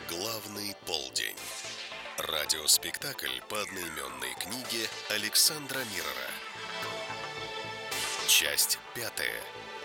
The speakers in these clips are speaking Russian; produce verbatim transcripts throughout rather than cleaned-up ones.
Главный полдень. Радиоспектакль по одноименной книге Александра Миррора. Часть пятая.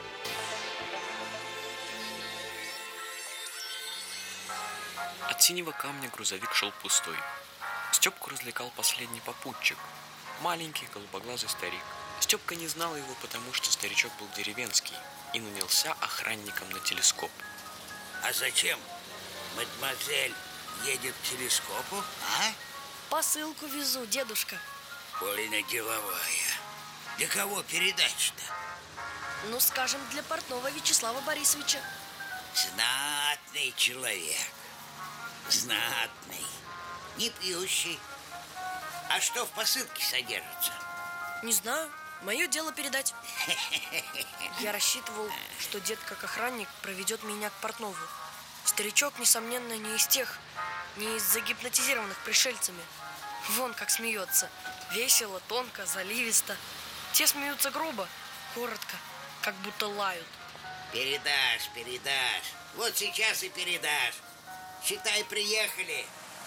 От синего камня грузовик шел пустой. Степку развлекал последний попутчик, маленький голубоглазый старик. Степка не знал его, потому что старичок был деревенский и нанялся охранником на телескоп. А зачем мадемуазель едет к телескопу, а? Посылку везу, дедушка. Больно деловая. Для кого передача-то? Ну, скажем, для портного Вячеслава Борисовича. Знатный человек. Знатный. Не пьющий. А что в посылке содержится? Не знаю, мое дело передать. Я рассчитывал, что дед как охранник проведет меня к портнову. Старичок, несомненно, не из тех, не из загипнотизированных пришельцами. Вон как смеется. Весело, тонко, заливисто. Те смеются грубо, коротко, как будто лают. Передашь, передашь. Вот сейчас и передашь. Считай, приехали.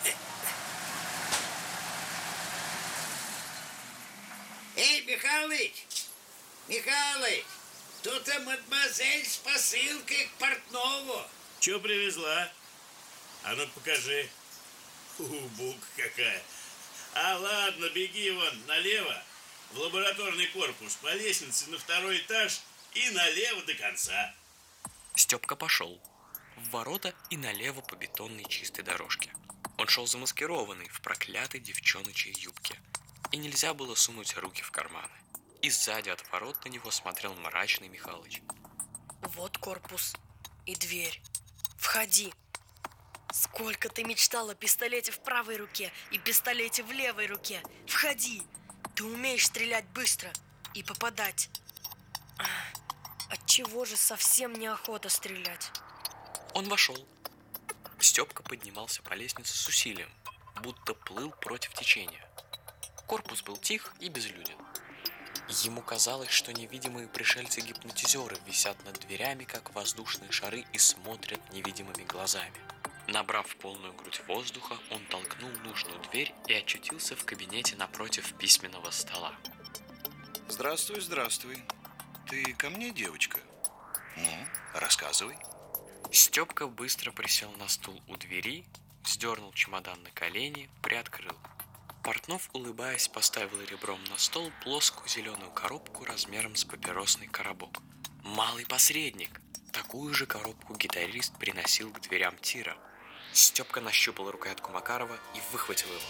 Эй, Михалыч! Михалыч! Тут-то мадемуазель с посылкой к портнову. Че привезла? А ну покажи. Убук какая. А ладно, беги вон налево, в лабораторный корпус, по лестнице на второй этаж и налево до конца. Степка пошел в ворота и налево по бетонной чистой дорожке. Он шел замаскированный в проклятой девчоночьей юбке, и нельзя было сунуть руки в карманы. И сзади от ворот на него смотрел мрачный Михалыч. Вот корпус и дверь. Входи. Сколько ты мечтал о пистолете в правой руке и пистолете в левой руке. Входи. Ты умеешь стрелять быстро и попадать. Отчего же совсем неохота стрелять? Он вошел. Степка поднимался по лестнице с усилием, будто плыл против течения. Корпус был тих и безлюден. Ему казалось, что невидимые пришельцы-гипнотизеры висят над дверями, как воздушные шары, и смотрят невидимыми глазами. Набрав полную грудь воздуха, он толкнул нужную дверь и очутился в кабинете напротив письменного стола. Здравствуй, здравствуй. Ты ко мне, девочка? Ну, рассказывай. Степка быстро присел на стул у двери, вздернул чемодан на колени, приоткрыл. Портнов, улыбаясь, поставил ребром на стол плоскую зеленую коробку размером с папиросный коробок. Малый посредник! Такую же коробку гитарист приносил к дверям тира. Степка нащупал рукоятку Макарова и выхватил его.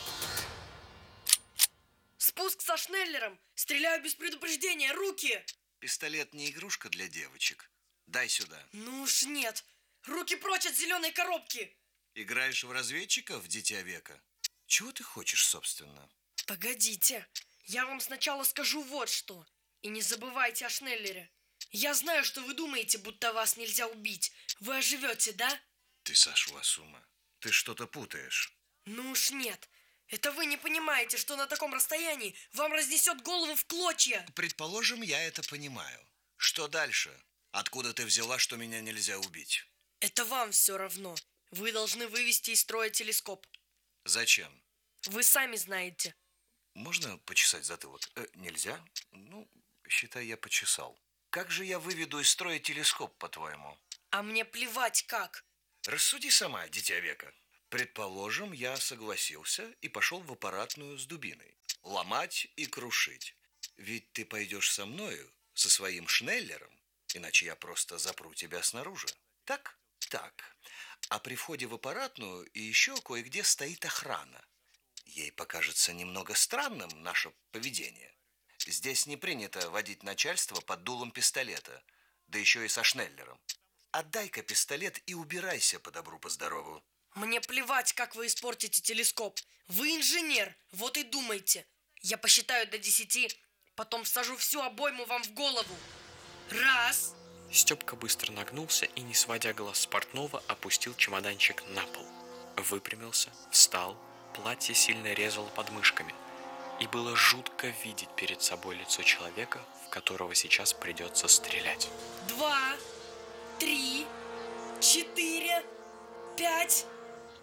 Спуск со шнеллером! Стреляю без предупреждения! Руки! Пистолет не игрушка для девочек. Дай сюда. Ну уж нет! Руки прочь от зеленой коробки! Играешь в разведчиков, дитя века? Чего ты хочешь, собственно? Погодите, я вам сначала скажу вот что. И не забывайте о шнеллере. Я знаю, что вы думаете, будто вас нельзя убить. Вы оживете, да? Ты сошла с ума. Ты что-то путаешь. Ну уж нет. Это вы не понимаете, что на таком расстоянии вам разнесет голову в клочья. Предположим, я это понимаю. Что дальше? Откуда ты взяла, что меня нельзя убить? Это вам все равно. Вы должны вывести из строя телескоп. Зачем? Вы сами знаете. Можно почесать затылок? Э, нельзя? Ну, считай, я почесал. Как же я выведу из строя телескоп, по-твоему? А мне плевать как. Рассуди сама, дитя века. Предположим, я согласился и пошел в аппаратную с дубиной. Ломать и крушить. Ведь ты пойдешь со мною, со своим шнеллером, иначе я просто запру тебя снаружи. Так? Так. А при входе в аппаратную и еще кое-где стоит охрана. Ей покажется немного странным наше поведение. Здесь не принято водить начальство под дулом пистолета, да еще и со шнеллером. Отдай-ка пистолет и убирайся по добру, по здорову. Мне плевать, как вы испортите телескоп. Вы инженер, вот и думайте. Я посчитаю до десяти, потом всажу всю обойму вам в голову. Раз. Степка быстро нагнулся и, не сводя глаз с портного, опустил чемоданчик на пол. Выпрямился, встал, платье сильно резало под мышками. И было жутко видеть перед собой лицо человека, в которого сейчас придется стрелять. Два, три, четыре, пять.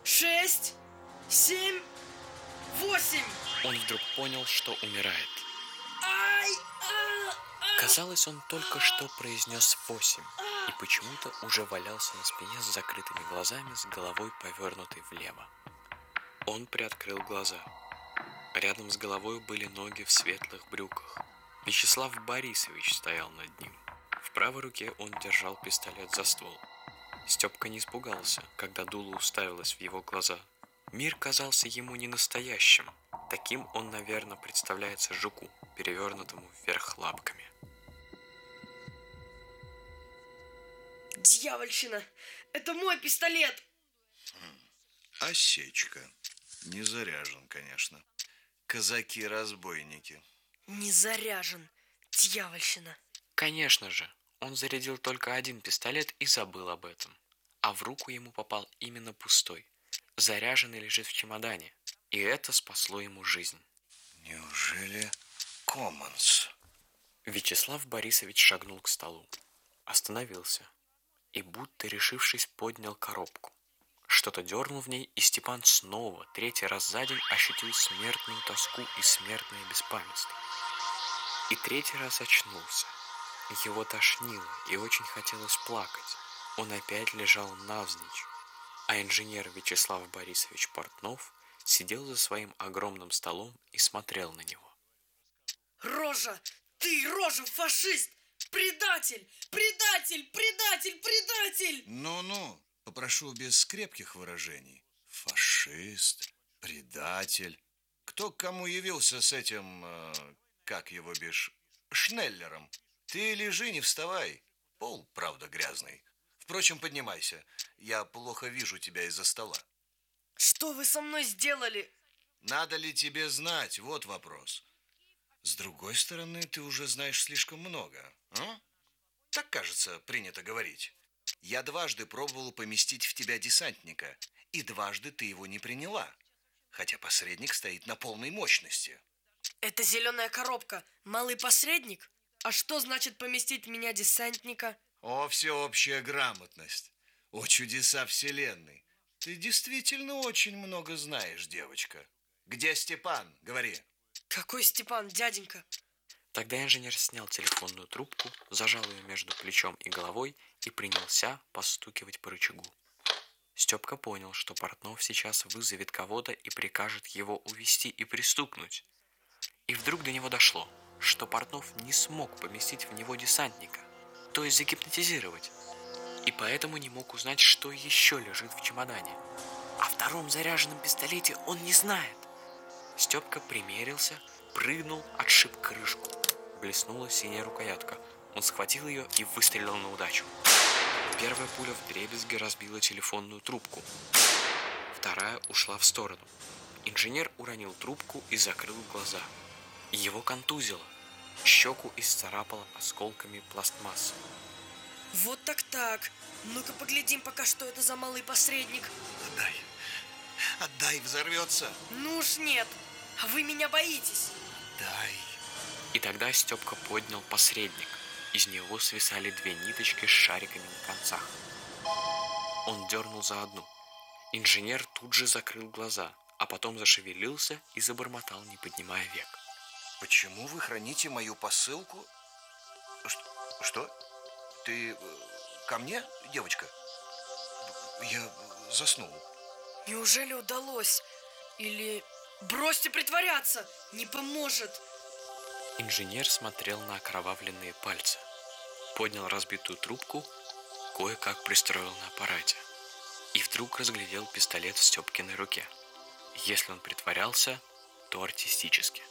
шесть, семь, восемь. Он вдруг понял, что умирает. Ай! А, а, Казалось, он только что произнес восемь и почему-то уже валялся на спине с закрытыми глазами, с головой повернутой влево. Он приоткрыл глаза. Рядом с головой были ноги в светлых брюках. Вячеслав Борисович стоял над ним. В правой руке он держал пистолет за ствол. Степка не испугался, когда дуло уставилось в его глаза. Мир казался ему не настоящим. Таким он, наверное, представляется жуку, перевернутому вверх лапками. Дьявольщина! Это мой пистолет! Осечка. Не заряжен, конечно. Казаки-разбойники. Не заряжен. Дьявольщина. Конечно же, он зарядил только один пистолет и забыл об этом. А в руку ему попал именно пустой. Заряженный лежит в чемодане. И это спасло ему жизнь. Неужели Коммонс? Вячеслав Борисович шагнул к столу. Остановился. И, будто решившись, поднял коробку. Что-то дернул в ней, и Степан снова, третий раз за день, ощутил смертную тоску и смертное беспамятство. И третий раз очнулся. Его тошнило, и очень хотелось плакать. Он опять лежал навзничь. А инженер Вячеслав Борисович Портнов сидел за своим огромным столом и смотрел на него. Рожа! Ты, Рожа, фашист! Предатель! Предатель! Предатель! Предатель! Ну-ну, попрошу без крепких выражений. Фашист, предатель. Кто к кому явился с этим, э, как его бишь, Шнеллером? Ты лежи, не вставай. Пол, правда, грязный. Впрочем, поднимайся. Я плохо вижу тебя из-за стола. Что вы со мной сделали? Надо ли тебе знать? Вот вопрос. С другой стороны, ты уже знаешь слишком много. А? Так, кажется, принято говорить. Я дважды пробовал поместить в тебя десантника, и дважды ты его не приняла, хотя посредник стоит на полной мощности. Это зеленая коробка. Малый посредник? А что значит поместить в меня десантника? О, всеобщая грамотность. О, чудеса вселенной. Ты действительно очень много знаешь, девочка. Где Степан? Говори. Какой Степан, дяденька? Тогда инженер снял телефонную трубку, зажал ее между плечом и головой и принялся постукивать по рычагу. Степка понял, что Портнов сейчас вызовет кого-то и прикажет его увести и пристукнуть. И вдруг до него дошло, что Портнов не смог поместить в него десантника, то есть загипнотизировать, и поэтому не мог узнать, что еще лежит в чемодане. О втором заряженном пистолете он не знает. Степка примерился, прыгнул, отшиб крышку. Блеснула синяя рукоятка. Он схватил ее и выстрелил на удачу. Первая пуля вдребезги разбила телефонную трубку. Вторая ушла в сторону. Инженер уронил трубку и закрыл глаза. Его контузило. Щеку исцарапало осколками пластмассы. Вот так-так. Ну-ка поглядим пока, что это за малый посредник. Отдай. Отдай, взорвется. Ну уж нет. А вы меня боитесь. Дай. И тогда Степка поднял посредник. Из него свисали две ниточки с шариками на концах. Он дернул за одну. Инженер тут же закрыл глаза, а потом зашевелился и забормотал, не поднимая век. Почему вы храните мою посылку? Что? Что? Ты ко мне, девочка? Я заснул. Неужели удалось? Или... Бросьте притворяться! Не поможет! Инженер смотрел на окровавленные пальцы. Поднял разбитую трубку, кое-как пристроил на аппарате. И вдруг разглядел пистолет в Степкиной руке. Если он притворялся, то артистически.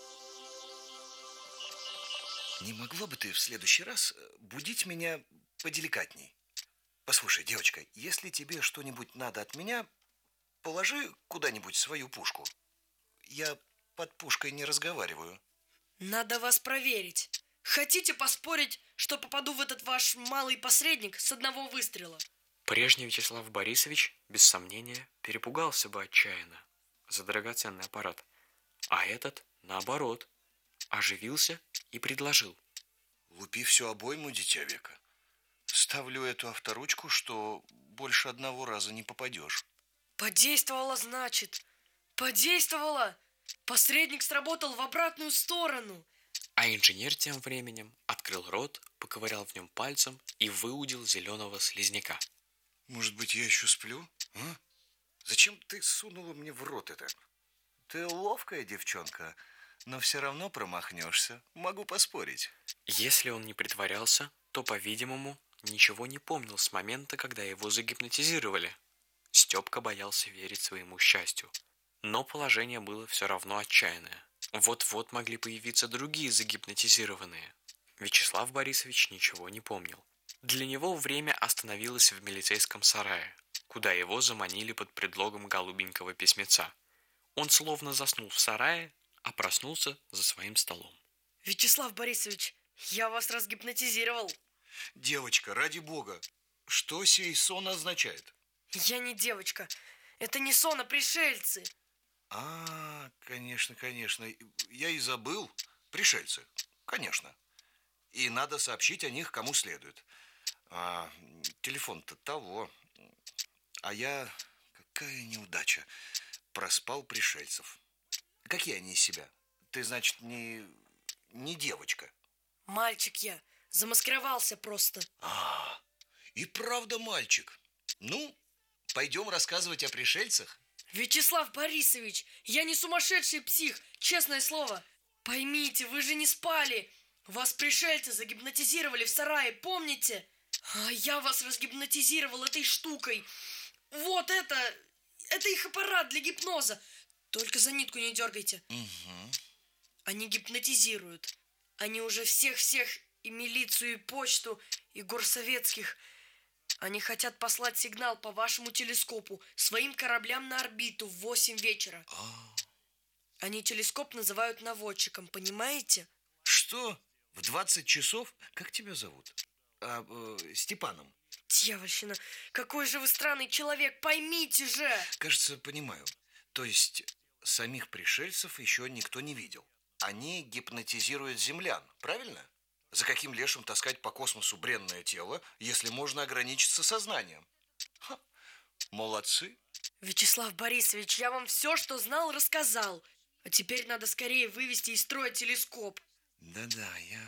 Не могла бы ты в следующий раз будить меня поделикатней? Послушай, девочка, если тебе что-нибудь надо от меня, положи куда-нибудь свою пушку. Я под пушкой не разговариваю. Надо вас проверить. Хотите поспорить, что попаду в этот ваш малый посредник с одного выстрела? Прежний Вячеслав Борисович, без сомнения, перепугался бы отчаянно за драгоценный аппарат. А этот, наоборот, оживился и предложил. Лупи всю обойму, дитя века. Ставлю эту авторучку, что больше одного раза не попадешь. Подействовало, значит. Подействовало. Посредник сработал в обратную сторону. А инженер тем временем открыл рот, поковырял в нем пальцем и выудил зеленого слизняка. Может быть, я еще сплю? А? Зачем ты сунула мне в рот это? Ты ловкая девчонка, но все равно промахнешься. Могу поспорить. Если он не притворялся, то, по-видимому, ничего не помнил с момента, когда его загипнотизировали. Степка боялся верить своему счастью. Но положение было все равно отчаянное. Вот-вот могли появиться другие загипнотизированные. Вячеслав Борисович ничего не помнил. Для него время остановилось в милицейском сарае, куда его заманили под предлогом голубенького письмеца. Он словно заснул в сарае, а проснулся за своим столом. Вячеслав Борисович, я вас разгипнотизировал. Девочка, ради бога, что сей сон означает? Я не девочка. Это не сон, а пришельцы. А, конечно, конечно. Я и забыл. Пришельцы, конечно. И надо сообщить о них кому следует. А, телефон-то того. А я... Какая неудача. Проспал пришельцев. Какие они из себя? Ты, значит, не... не девочка. Мальчик я. Замаскировался просто. А, и правда мальчик. Ну, пойдем рассказывать о пришельцах. Вячеслав Борисович, я не сумасшедший псих, честное слово. Поймите, вы же не спали. Вас пришельцы загипнотизировали в сарае, помните? А я вас разгипнотизировал этой штукой. Вот это, это их аппарат для гипноза. Только за нитку не дергайте. Угу. Они гипнотизируют. Они уже всех-всех, и милицию, и почту, и горсоветских. Они хотят послать сигнал по вашему телескопу своим кораблям на орбиту в восемь вечера. А. Они телескоп называют наводчиком, понимаете? Что? В двадцать часов? Как тебя зовут? А, э, Степаном. Дьявольщина, какой же вы странный человек, поймите же! Кажется, понимаю. То есть самих пришельцев еще никто не видел. Они гипнотизируют землян, правильно? За каким лешим таскать по космосу бренное тело, если можно ограничиться сознанием? Ха, молодцы. Вячеслав Борисович, я вам все, что знал, рассказал. А теперь надо скорее вывести из строя телескоп. Да-да, я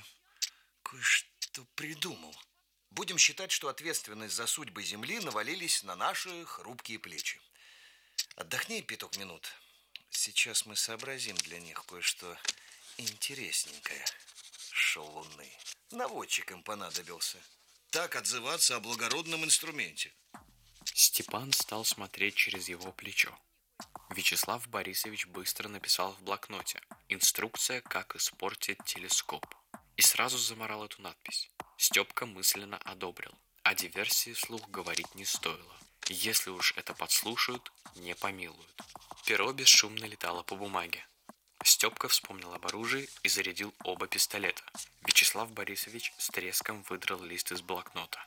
кое-что придумал. Будем считать, что ответственность за судьбы Земли навалились на наши хрупкие плечи. Отдохни пяток минут. Сейчас мы сообразим для них кое-что интересненькое. Шалуны. Наводчик им понадобился. Так отзываться о благородном инструменте. Степан стал смотреть через его плечо. Вячеслав Борисович быстро написал в блокноте «Инструкция, как испортить телескоп». И сразу заморал эту надпись. Степка мысленно одобрил. О диверсии вслух говорить не стоило. Если уж это подслушают, не помилуют. Перо бесшумно летало по бумаге. Степка вспомнил об оружии и зарядил оба пистолета. Вячеслав Борисович с треском выдрал лист из блокнота.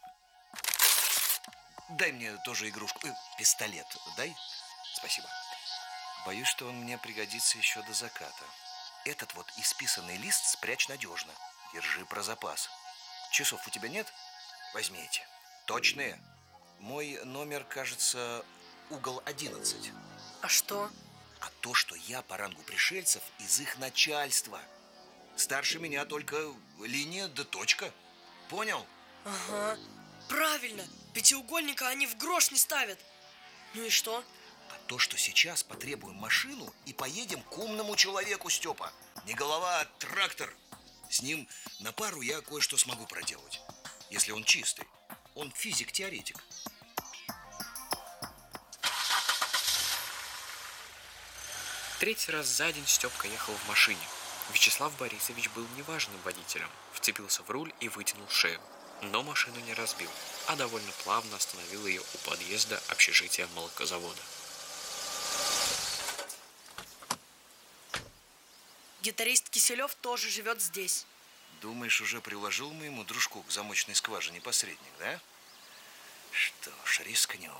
Дай мне тоже игрушку. Э, пистолет дай. Спасибо. Боюсь, что он мне пригодится еще до заката. Этот вот исписанный лист спрячь надежно. Держи про запас. Часов у тебя нет? Возьми эти. Точные. Мой номер, кажется, угол одиннадцать. А что? А то, что я по рангу пришельцев из их начальства. Старше меня только линия да точка. Понял? Ага, правильно. Пятиугольника они в грош не ставят. Ну и что? А то, что сейчас потребуем машину и поедем к умному человеку, Степа. Не голова, а трактор. С ним на пару я кое-что смогу проделать. Если он чистый. Он физик-теоретик. Третий раз за день Степка ехал в машине. Вячеслав Борисович был неважным водителем, вцепился в руль и вытянул шею. Но машину не разбил, а довольно плавно остановил ее у подъезда общежития молокозавода. Гитарист Киселев тоже живет здесь. Думаешь, уже приложил моему дружку к замочной скважине посредник, да? Что ж, рискнем.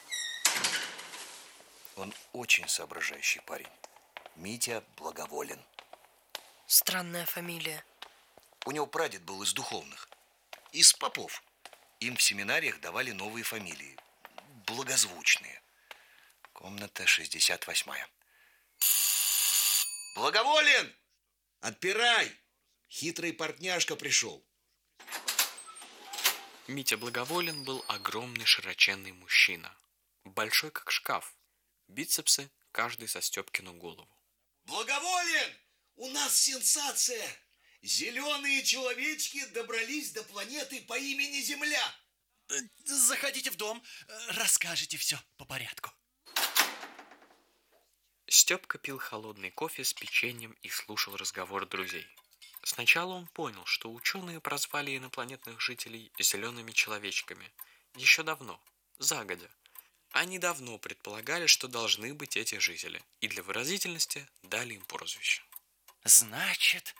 Он очень соображающий парень. Митя Благоволен. Странная фамилия. У него прадед был из духовных. Из попов. Им в семинариях давали новые фамилии. Благозвучные. Комната шестьдесят восьмая. Благоволен! Отпирай! Хитрый портняшка пришел. Митя Благоволен был огромный широченный мужчина. Большой, как шкаф. Бицепсы, каждый со Степкину голову. Благоволен! У нас сенсация! Зеленые человечки добрались до планеты по имени Земля. Заходите в дом, расскажете все по порядку. Степка пил холодный кофе с печеньем и слушал разговор друзей. Сначала он понял, что ученые прозвали инопланетных жителей зелеными человечками. Еще давно, загодя. Они давно предполагали, что должны быть эти жители, и для выразительности дали им прозвище. Значит,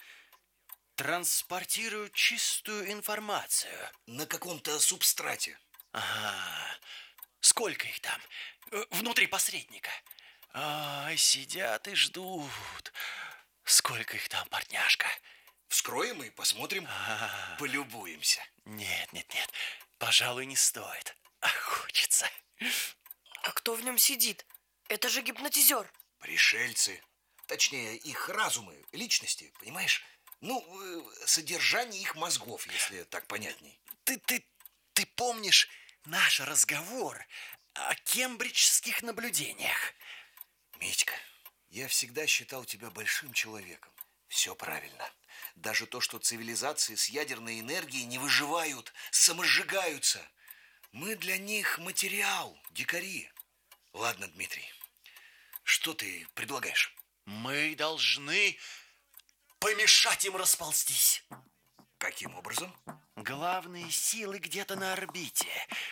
транспортируют чистую информацию. На каком-то субстрате. Ага. Сколько их там? Внутри посредника. Ай, сидят и ждут. Сколько их там, партняшка? Вскроем и посмотрим. А-а-а. Полюбуемся. Нет, нет, нет. Пожалуй, не стоит. А хочется. А кто в нем сидит? Это же гипнотизер. Пришельцы. Точнее, их разумы, личности, понимаешь? Ну, содержание их мозгов, если так понятней. Ты, ты, ты помнишь наш разговор о кембриджских наблюдениях? Митька, я всегда считал тебя большим человеком. Все правильно. Даже то, что цивилизации с ядерной энергией не выживают, самосжигаются. Мы для них материал, дикари. Ладно, Дмитрий, что ты предлагаешь? Мы должны помешать им расползтись. Каким образом? Главные силы где-то на орбите.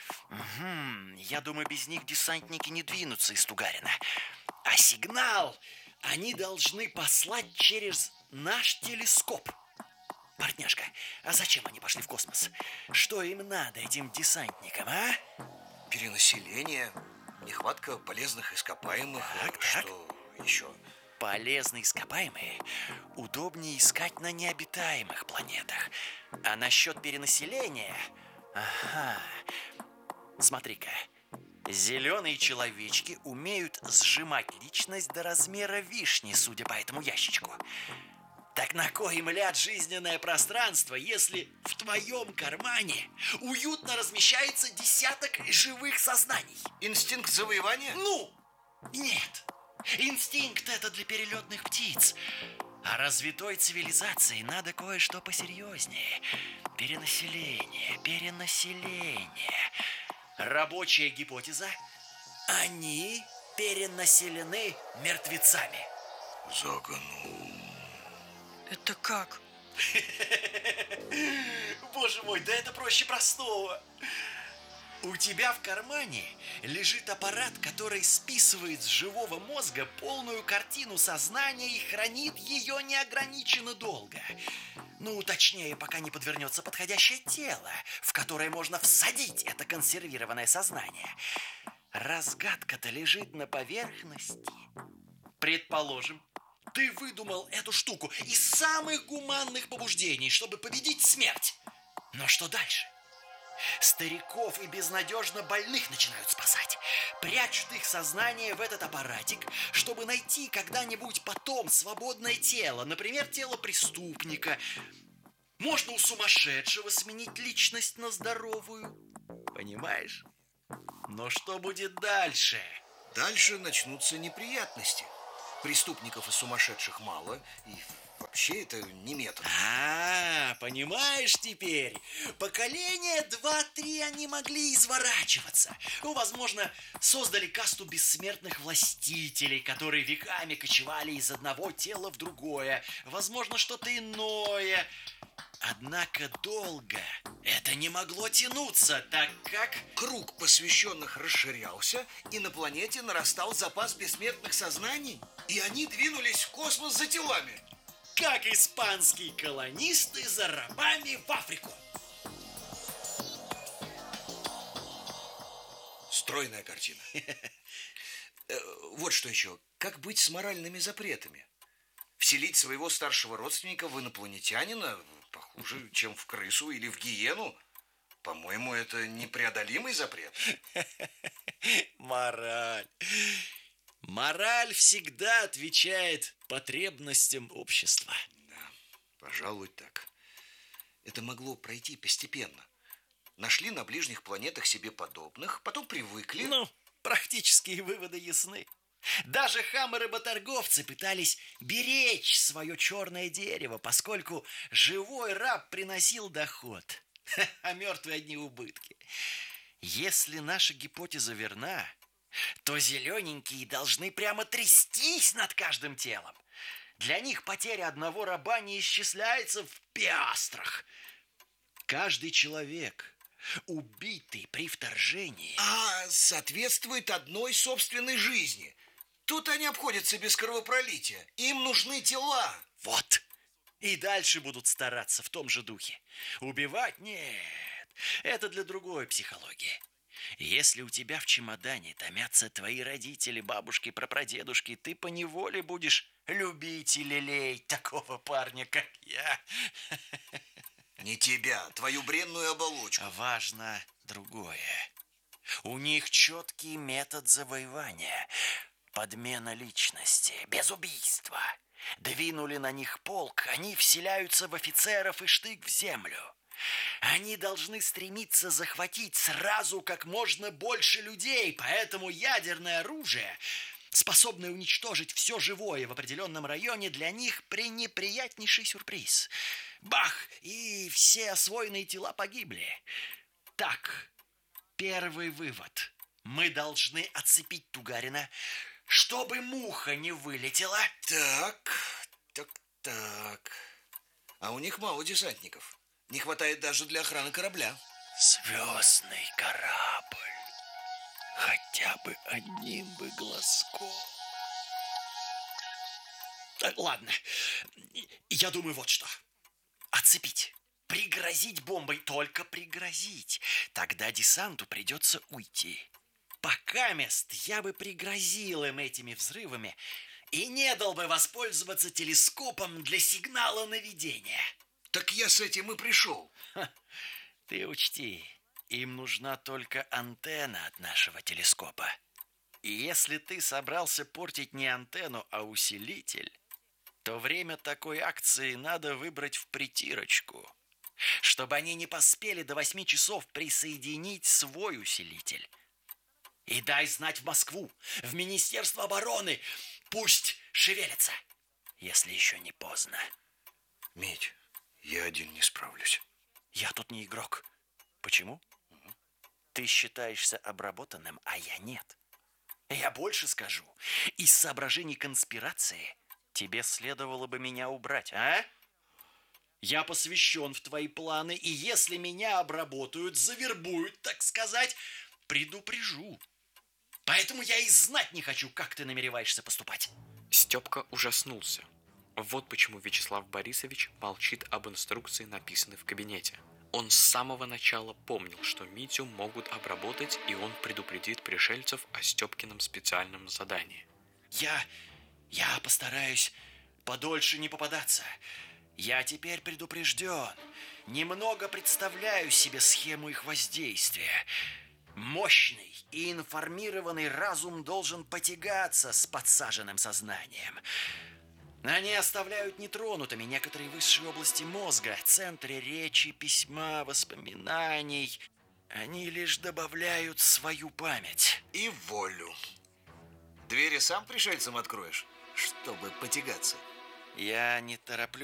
Угу. Я думаю, без них десантники не двинутся из Тугарина. А сигнал они должны послать через наш телескоп. Партняшка, а зачем они пошли в космос? Что им надо, этим десантникам, а? Перенаселение, нехватка полезных ископаемых. Так, что так. еще? Полезные ископаемые удобнее искать на необитаемых планетах. А насчет перенаселения... Ага. Смотри-ка. Зеленые человечки умеют сжимать личность до размера вишни, судя по этому ящичку. Так на кой им ляд жизненное пространство, если в твоем кармане уютно размещается десяток живых сознаний? Инстинкт завоевания? Ну, нет. Инстинкт – это для перелетных птиц. А развитой цивилизации надо кое-что посерьезнее. Перенаселение, перенаселение. Рабочая гипотеза – они перенаселены мертвецами. Загнул. Это как? Боже мой, да это проще простого. У тебя в кармане лежит аппарат, который списывает с живого мозга полную картину сознания и хранит ее неограниченно долго. Ну, точнее, пока не подвернется подходящее тело, в которое можно всадить это консервированное сознание. Разгадка-то лежит на поверхности. Предположим, ты выдумал эту штуку из самых гуманных побуждений, чтобы победить смерть. Но что дальше? Стариков и безнадежно больных начинают спасать. Прячут их сознание в этот аппаратик, чтобы найти когда-нибудь потом свободное тело, например, тело преступника. Можно у сумасшедшего сменить личность на здоровую. Понимаешь? Но что будет дальше? Дальше начнутся неприятности. Преступников и сумасшедших мало, и вообще это не метод. А, понимаешь теперь? Поколения два-три они могли изворачиваться. Ну, возможно, создали касту бессмертных властителей, которые веками кочевали из одного тела в другое. Возможно, что-то иное. Однако долго это не могло тянуться, так как... Круг посвященных расширялся, и на планете нарастал запас бессмертных сознаний, и они двинулись в космос за телами. Как испанские колонисты за рабами в Африку. Стройная картина. Вот что еще. Как быть с моральными запретами? Вселить своего старшего родственника в инопланетянина похуже, чем в крысу или в гиену? По-моему, это непреодолимый запрет. Мораль. Мораль всегда отвечает потребностям общества. Да, пожалуй, так. Это могло пройти постепенно. Нашли на ближних планетах себе подобных, потом привыкли. Ну, практические выводы ясны. Даже хамы-работорговцы пытались беречь свое черное дерево, поскольку живой раб приносил доход, а мертвые одни убытки. Если наша гипотеза верна, то зелененькие должны прямо трястись над каждым телом. Для них потеря одного раба не исчисляется в пиастрах. Каждый человек, убитый при вторжении... А соответствует одной собственной жизни. Тут они обходятся без кровопролития. Им нужны тела. Вот. И дальше будут стараться в том же духе. Убивать? Нет. Это для другой психологии. Если у тебя в чемодане томятся твои родители, бабушки, прапрадедушки, ты поневоле будешь любить и лелеять такого парня, как я. Не тебя, твою бренную оболочку. Важно другое. У них четкий метод завоевания. Подмена личности, без убийства. Двинули на них полк, они вселяются в офицеров и штык в землю. Они должны стремиться захватить сразу как можно больше людей, поэтому ядерное оружие, способное уничтожить все живое в определенном районе, для них пренеприятнейший сюрприз. Бах! И все освоенные тела погибли. Так, первый вывод. Мы должны отцепить Тугарина, чтобы муха не вылетела. Так, так, так. А у них мало десантников. Не хватает даже для охраны корабля. Звездный корабль. Хотя бы одним бы глазком. Так, ладно. Я думаю, вот что. Отцепить. Пригрозить бомбой. Только пригрозить. Тогда десанту придется уйти. Пока мест я бы пригрозил им этими взрывами и не дал бы воспользоваться телескопом для сигнала наведения. Так я с этим и пришел. Ха, ты учти, им нужна только антенна от нашего телескопа. И если ты собрался портить не антенну, а усилитель, то время такой акции надо выбрать в притирочку, чтобы они не поспели до восьми часов присоединить свой усилитель. И дай знать в Москву, в Министерство обороны, пусть шевелятся, если еще не поздно. Медь, я один не справлюсь. Я тут не игрок. Почему? Угу. Ты считаешься обработанным, а я нет. Я больше скажу. Из соображений конспирации тебе следовало бы меня убрать, а? Я посвящен в твои планы, и если меня обработают, завербуют, так сказать, предупрежу. Поэтому я и знать не хочу, как ты намереваешься поступать. Степка ужаснулся. Вот почему Вячеслав Борисович молчит об инструкции, написанной в кабинете. Он с самого начала помнил, что Митю могут обработать, и он предупредит пришельцев о Степкином специальном задании. Я... я постараюсь подольше не попадаться. Я теперь предупрежден. Немного представляю себе схему их воздействия. Мощный и информированный разум должен потягаться с подсаженным сознанием. Они оставляют нетронутыми некоторые высшие области мозга, центры речи, письма, воспоминаний. Они лишь добавляют свою память. И волю. Двери сам пришельцам откроешь, чтобы потягаться? Я не тороплю